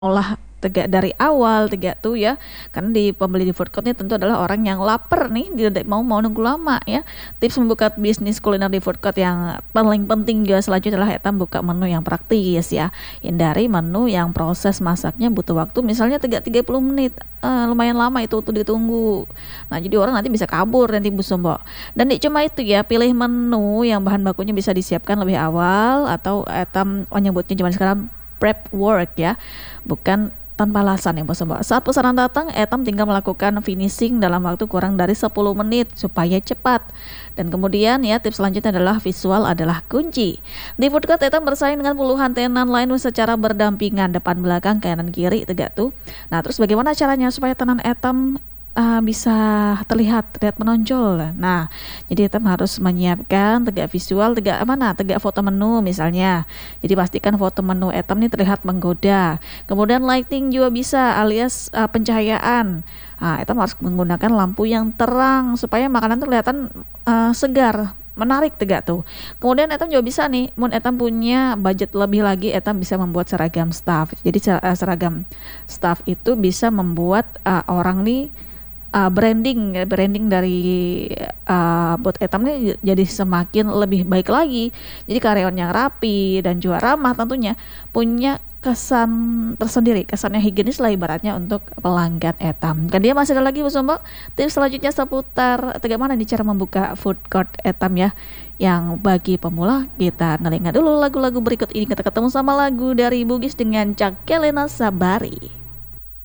olah tegak dari awal tegak tuh ya, karena pembeli di food court ini tentu adalah orang yang lapar nih, tidak mau nunggu lama ya. Tips membuka bisnis kuliner di food court yang paling penting juga selanjutnya adalah kita buka menu yang praktis ya. Hindari menu yang proses masaknya butuh waktu misalnya 30 menit. Lumayan lama itu tuh ditunggu. Nah, jadi orang nanti bisa kabur nanti Bu Sumbo. Dan tidak cuma itu ya, pilih menu yang bahan bakunya bisa disiapkan lebih awal atau etam menyebutnya zaman sekarang prep work ya, bukan tanpa alasan ya bos. Saat pesanan datang, Etam tinggal melakukan finishing dalam waktu kurang dari 10 menit supaya cepat. Dan kemudian ya, tips selanjutnya adalah visual adalah kunci. Di food court Etam bersaing dengan puluhan tenan lain secara berdampingan, depan belakang kanan kiri tegak tuh. Nah, terus bagaimana caranya supaya tenan Etam bisa terlihat menonjol. Nah, jadi kita harus menyiapkan tegak visual, tegak mana? Tegak foto menu misalnya. Jadi pastikan foto menu item ini terlihat menggoda. Kemudian lighting juga bisa alias pencahayaan. Nah, item harus menggunakan lampu yang terang supaya makanan tuh kelihatan segar, menarik tegak tuh. Kemudian Etam juga bisa nih, mun Etam punya budget lebih lagi, Etam bisa membuat seragam staff. Jadi seragam staff itu bisa membuat orang nih branding dari buat Etam nih jadi semakin lebih baik lagi. Jadi karyawan yang rapi dan juga ramah tentunya punya kesan tersendiri, kesannya higienis lah ibaratnya untuk pelanggan Etam. Kan dia masih ada lagi Bu Sumbo, tips selanjutnya seputar bagaimana nih cara membuka food court Etam ya. Yang bagi pemula kita nelinga dulu lagu-lagu berikut ini, kita ketemu sama lagu dari Bugis dengan Cak Kelena Sabari.